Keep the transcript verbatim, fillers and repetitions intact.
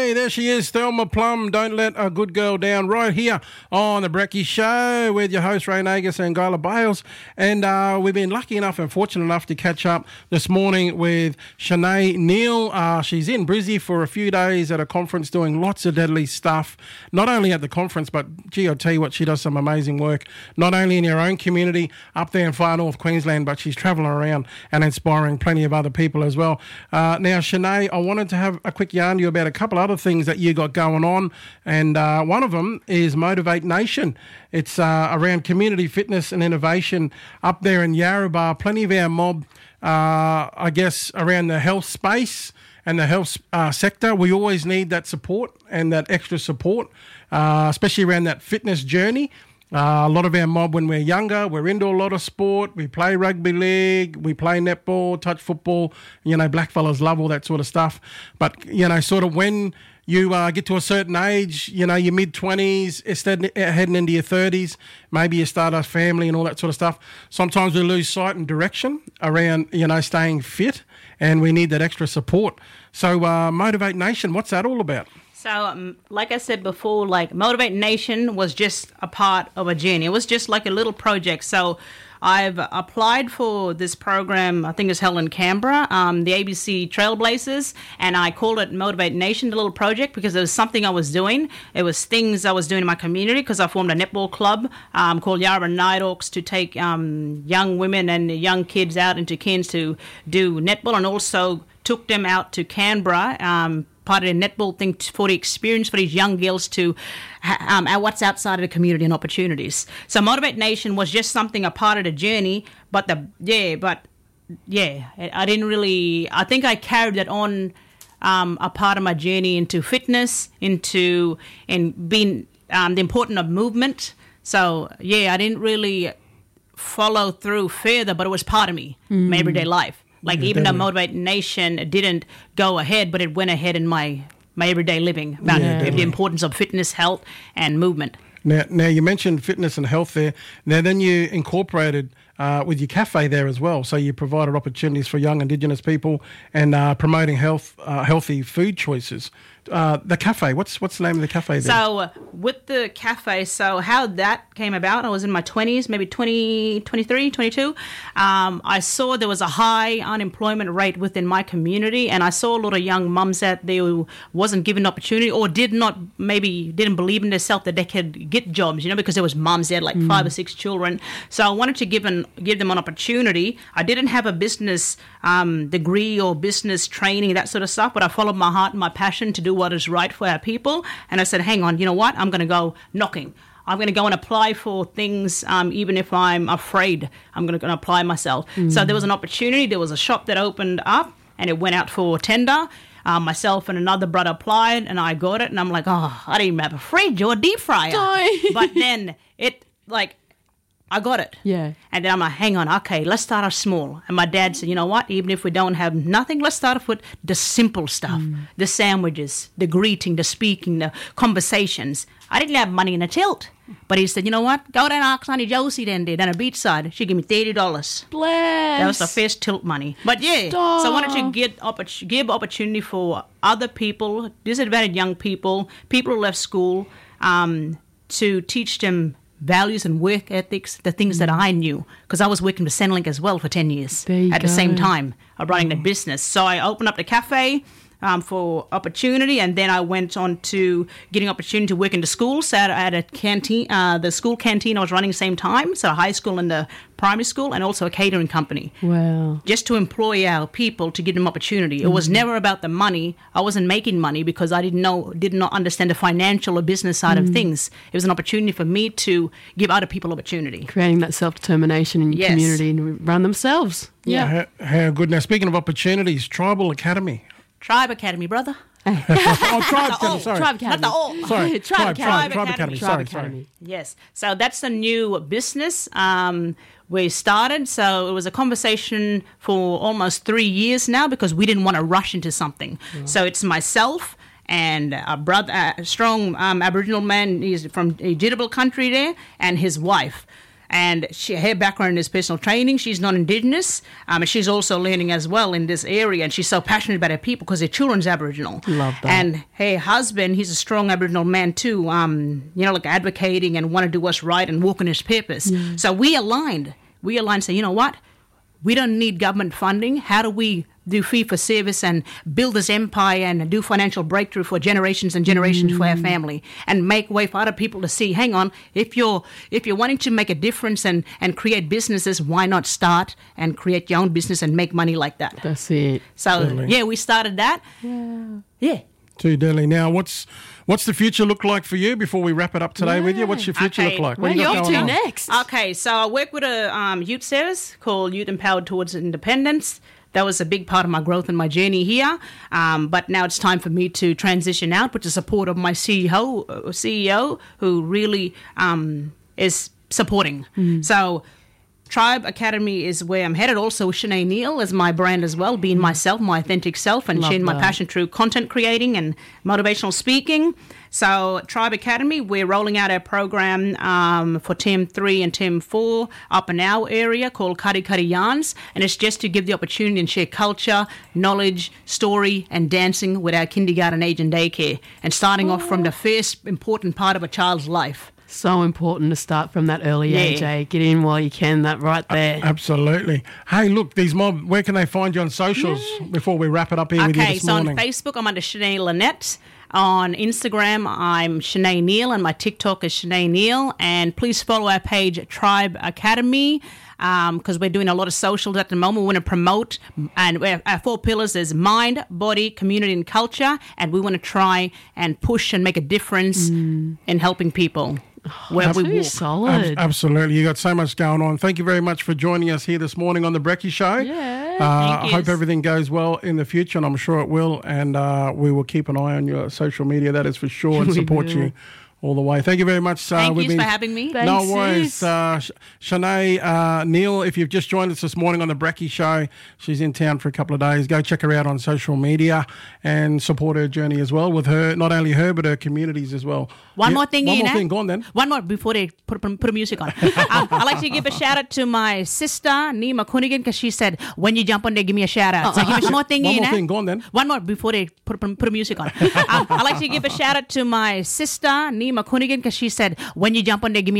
Hey, there she is, Thelma Plum. Don't let a good girl down, right here on the Brekkie Show with your host, Ray Nagus and Gyla Bales. And uh, we've been lucky enough and fortunate enough to catch up this morning with Shanae Neal. Uh, she's in Brizzy for a few days at a conference doing lots of deadly stuff, not only at the conference, but gee, I'll tell you what, she does some amazing work, not only in her own community up there in far north Queensland, but she's travelling around and inspiring plenty of other people as well. Uh, now, Shanae, I wanted to have a quick yarn to you about a couple other things that you got going on, and uh, one of them is Motivate Nation. It's uh, around community fitness and innovation up there in Yarrabah. Plenty of our mob, uh, I guess, around the health space and the health uh, sector. We always need that support and that extra support, uh, especially around that fitness journey. Uh, a lot of our mob, when we're younger, we're into a lot of sport. We play rugby league, we play netball, touch football. You know, blackfellas love all that sort of stuff. But, you know, sort of when you uh, get to a certain age, you know, your mid-twenties, instead heading into your thirties, maybe you start a family and all that sort of stuff. Sometimes we lose sight and direction around, you know, staying fit, and we need that extra support. So uh, Motivate Nation, what's that all about? So, um, like I said before, like Motivate Nation was just a part of a journey. It was just like a little project. So I've applied for this program, I think it's held in Canberra, um, the A B C Trailblazers, and I called it Motivate Nation, the little project, because it was something I was doing. It was things I was doing in my community, because I formed a netball club um, called Yarrabah Nighthawks to take um, young women and young kids out into Cairns to do netball, and also took them out to Canberra, um, part of the netball thing for the experience for these young girls to um, what's outside of the community and opportunities. So Motivate Nation was just something, a part of the journey, but the yeah, but yeah, I didn't really. I think I carried that on um, a part of my journey into fitness, into and being um, the importance of movement. So yeah, I didn't really follow through further, but it was part of me, mm. my everyday life. Like, yeah, even definitely. Though Motivate Nation didn't go ahead, but it went ahead in my, my everyday living about yeah, the importance of fitness, health, and movement. Now, now, you mentioned fitness and health there. Now, then you incorporated uh, with your cafe there as well. So you provided opportunities for young Indigenous people and uh, promoting health, uh, healthy food choices. Uh, the cafe, what's what's the name of the cafe there? So uh, with the cafe, so how that came about, I was in my twenties, maybe twenty, twenty-three, twenty-two. Um, I saw there was a high unemployment rate within my community, and I saw a lot of young mums out there who wasn't given opportunity or did not, maybe didn't believe in themselves that they could get jobs, you know, because there was mums there, like mm. five or six children. So I wanted to give, an, give them an opportunity. I didn't have a business um, degree or business training, that sort of stuff, but I followed my heart and my passion to do what is right for our people. And I said, hang on, you know what? I'm going to go knocking. I'm going to go and apply for things, um, even if I'm afraid. I'm going to apply myself. Mm. So there was an opportunity. There was a shop that opened up, and it went out for tender. Um, myself and another brother applied, and I got it. And I'm like, oh, I didn't even have a fridge or a deep fryer. But then it, like, I got it. Yeah. And then I'm like, hang on, okay, let's start off small. And my dad said, you know what, even if we don't have nothing, let's start off with the simple stuff, mm. the sandwiches, the greeting, the speaking, the conversations. I didn't have money in a tilt. But he said, you know what, go down to ask Auntie Josie then, did, down at Beachside. She gave me thirty dollars. Bless. That was the first tilt money. But yeah, Stop. So I wanted to get oppor- give opportunity for other people, disadvantaged young people, people who left school, um, to teach them values and work ethics, the things mm. that I knew, because I was working with Centrelink as well for ten years at go. the same time of running oh. the business. So I opened up the cafe um, for opportunity, and then I went on to getting opportunity to work in the school. So I had a canteen, uh, the school canteen I was running at the same time, so a high school and the primary school, and also a catering company. Wow. Just to employ our people, to give them opportunity. Mm-hmm. It was never about the money. I wasn't making money because I didn't know, did not understand the financial or business side mm-hmm. of things. It was an opportunity for me to give other people opportunity. Creating that self-determination in your yes. community and run themselves. Yeah. yeah. How, how good. Now, speaking of opportunities, Tribal Academy. Tribe Academy, brother. oh, Tribe Academy, sorry. Tribe Academy. Not the old. Sorry, Tribe, Tribe, Tribe, Tribe, Tribe Academy. Academy. Sorry, Tribe sorry. Academy. Yes. So that's a new business um, we started. So it was a conversation for almost three years now because we didn't want to rush into something. Yeah. So it's myself and a brother, a strong um, Aboriginal man, he's from a Jitterbal country there, and his wife. and she, her background is personal training. She's non-Indigenous, um, and she's also learning as well in this area. And she's so passionate about her people because her children's Aboriginal. Love that. And her husband, he's a strong Aboriginal man too. Um, you know, like advocating and want to do what's right and walk in his purpose. Yeah. So we aligned. We aligned. Say, you know what? We don't need government funding. How do we do fee for service and build this empire and do financial breakthrough for generations and generations mm. for our family and make way for other people to see, hang on, if you're if you're wanting to make a difference and, and create businesses, why not start and create your own business and make money like that? That's it. So, Certainly. yeah, we started that. Yeah. Yeah. Too deadly. Now, what's what's the future look like for you before we wrap it up today Yeah. with you? What's your future Okay. look like? Where What are you got off going to on? next? Okay, so I work with a um, youth service called Youth Empowered Towards Independence. That was a big part of my growth and my journey here. Um, but now it's time for me to transition out with the support of my C E O, uh, C E O who really um, is supporting. Mm. So Tribe Academy is where I'm headed. Also, Shanae Neal is my brand as well, being myself, my authentic self, and Love sharing my that. passion through content creating and motivational speaking. So, Tribe Academy, we're rolling out our program um, for Term three and Term four up in our area called Kari Kari Yarns, and it's just to give the opportunity and share culture, knowledge, story, and dancing with our kindergarten age and daycare, and starting off from the first important part of a child's life. So important to start from that early Yeah. age, eh? Get in while you can, that right there. Absolutely. Hey, look, these mob, where can they find you on socials before we wrap it up here with you Okay, this so morning? on Facebook, I'm under Shanae Lynette. On Instagram, I'm Shanae Neal, and my TikTok is Shanae Neal. And please follow our page, Tribe Academy, because um, we're doing a lot of socials at the moment. We want to promote, and we're, our four pillars is mind, body, community, and culture. And we want to try and push and make a difference Mm. in helping people where we Too walk. Ab- solid. absolutely. You got so much going on. Thank you very much for joining us here this morning on the Brekkie Show. Yeah. Uh, Thank I yous. hope everything goes well in the future, and I'm sure it will. And uh, we will keep an eye on your social media, that is for sure, and We support will. you all the way. Thank you very much. Uh, Thank we've you been- for having me. Thanks, no worries. sis. Uh, Sh- Shanae uh, Neal, if you've just joined us this morning on the Brekkie Show, she's in town for a couple of days. Go check her out on social media and support her journey as well with her, not only her, but her communities as well. One Yeah, more thing, One Ian, more eh? thing. Go on then. One more before they put put music on. um, I'd like to give a shout out to my sister Nima Kunigan because she said, "When you jump on there, give me a shout out." So give me one more thing, One Ian, more eh? thing. Go on then. One more before they put put music on. um, I'd like to give a shout out to my sister Nima Kunigan because she said, "When you jump on there, give me."